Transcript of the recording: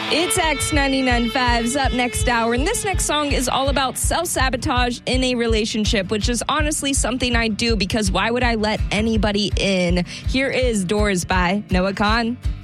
It's X99.5's up next hour, and this next song is all about self-sabotage in a relationship, which is honestly something I do because why would I let anybody in? Here is Doors by Noah Kahan.